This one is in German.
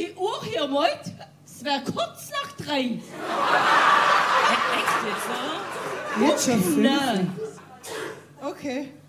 Die Uhr hier meint, es wäre kurz nach 3. Echt jetzt, Jetzt schon 5. Nein. Okay.